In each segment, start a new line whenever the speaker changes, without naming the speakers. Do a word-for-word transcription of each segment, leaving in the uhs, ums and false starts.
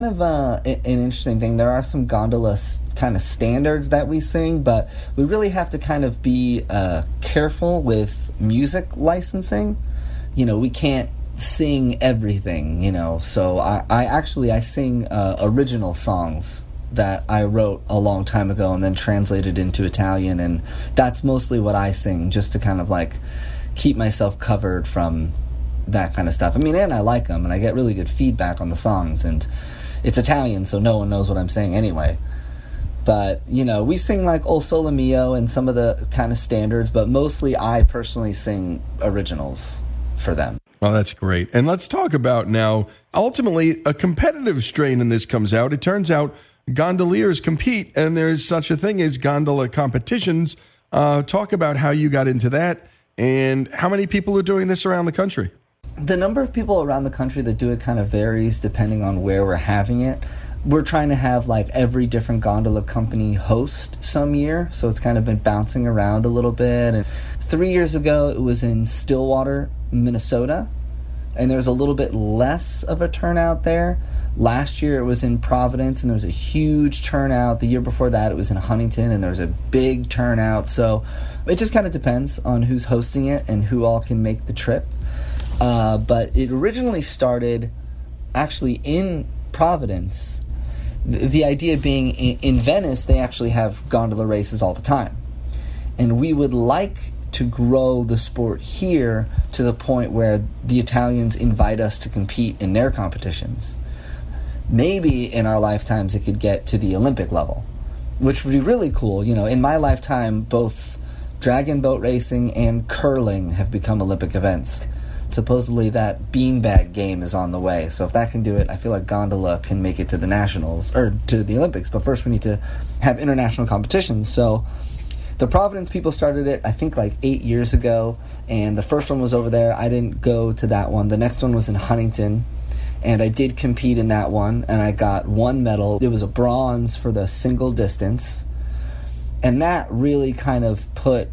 Kind of uh, an interesting thing. There are some gondola kind of standards that we sing, but we really have to kind of be uh, careful with music licensing. You know, we can't sing everything, you know. So I, I actually, I sing uh, original songs that I wrote a long time ago and then translated into Italian, and that's mostly what I sing, just to kind of like keep myself covered from that kind of stuff. I mean, and I like them, and I get really good feedback on the songs, and it's Italian, so no one knows what I'm saying anyway. But, you know, we sing like O Sole Mio and some of the kind of standards, but mostly I personally sing originals for them.
Well, that's great. And let's talk about now, ultimately, a competitive strain in this comes out. It turns out gondoliers compete, and there's such a thing as gondola competitions. Uh, talk about how you got into that and how many people are doing this around the country.
The number of people around the country that do it kind of varies depending on where we're having it. We're trying to have like every different gondola company host some year, so it's kind of been bouncing around a little bit. And three years ago, it was in Stillwater, Minnesota, and there was a little bit less of a turnout there. Last year, it was in Providence, and there was a huge turnout. The year before that, it was in Huntington, and there was a big turnout. So it just kind of depends on who's hosting it and who all can make the trip. Uh, but it originally started actually in Providence. The, the idea being in, in Venice, they actually have gondola races all the time. And we would like to grow the sport here to the point where the Italians invite us to compete in their competitions. Maybe in our lifetimes it could get to the Olympic level, which would be really cool. You know, in my lifetime, both dragon boat racing and curling have become Olympic events. Supposedly that beanbag game is on the way, so if that can do it, I feel like gondola can make it to the nationals, or to the Olympics, but first we need to have international competitions. So the Providence people started it, I think, like eight years ago, and the first one was over there. I didn't go to that one. The next one was in Huntington, and I did compete in that one, and I got one medal. It was a bronze for the single distance, and that really kind of put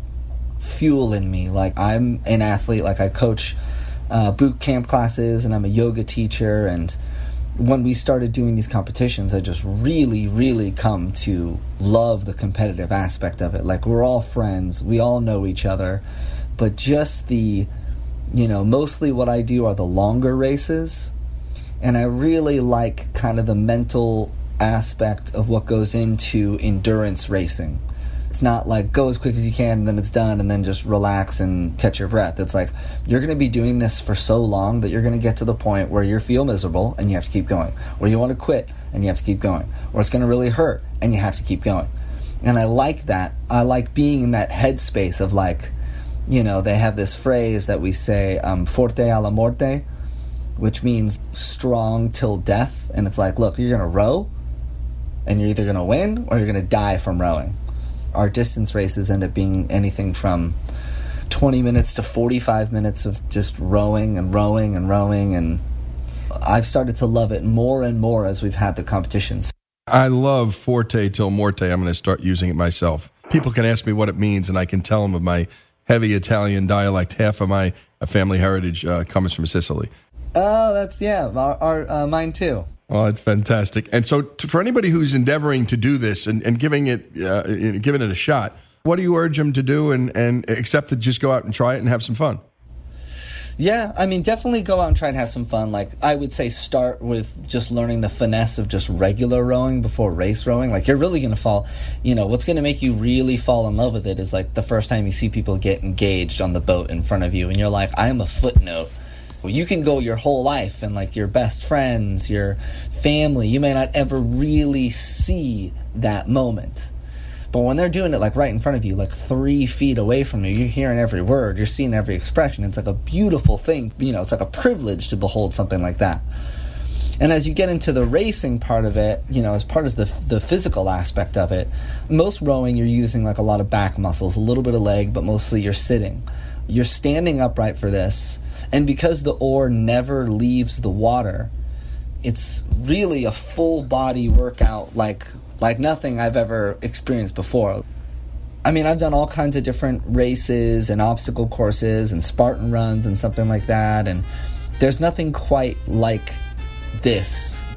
fuel in me. Like, I'm an athlete, like I coach uh, boot camp classes, and I'm a yoga teacher, and when we started doing these competitions, I just really, really come to love the competitive aspect of it. Like, we're all friends, we all know each other, but just the, you know, mostly what I do are the longer races, and I really like kind of the mental aspect of what goes into endurance racing. It's not like go as quick as you can and then it's done and then just relax and catch your breath. It's like you're going to be doing this for so long that you're going to get to the point where you feel miserable and you have to keep going, or you want to quit and you have to keep going, or it's going to really hurt and you have to keep going. And I like that. I like being in that headspace of, like, you know, they have this phrase that we say, um, forte alla morte, which means strong till death. And it's like, look, you're going to row and you're either going to win or you're going to die from rowing. Our distance races end up being anything from twenty minutes to forty-five minutes of just rowing and rowing and rowing, and I've started to love it more and more as we've had the competitions.
I love forte till morte. I'm going to start using it myself. People can ask me what it means, and I can tell them of my heavy Italian dialect. Half of my family heritage uh, comes from Sicily.
Oh, that's, yeah, our, our uh, mine too.
Oh, it's fantastic. And so to, for anybody who's endeavoring to do this and, and giving it uh, giving it a shot, what do you urge them to do, and, and except to just go out and try it and have some fun?
Yeah, I mean, definitely go out and try and have some fun. Like, I would say start with just learning the finesse of just regular rowing before race rowing. Like, you're really going to fall, you know, what's going to make you really fall in love with it is, like, the first time you see people get engaged on the boat in front of you, and you're like, I am a footnote. Well, you can go your whole life and, like, your best friends, your family, you may not ever really see that moment. But when they're doing it, like, right in front of you, like three feet away from you, you're hearing every word, you're seeing every expression. It's like a beautiful thing. You know, it's like a privilege to behold something like that. And as you get into the racing part of it, you know, as part of the the physical aspect of it, most rowing you're using, like, a lot of back muscles, a little bit of leg, but mostly you're sitting. You're standing upright for this. And because the oar never leaves the water, it's really a full body workout like like nothing I've ever experienced before. I mean, I've done all kinds of different races and obstacle courses and Spartan runs and something like that, and there's nothing quite like this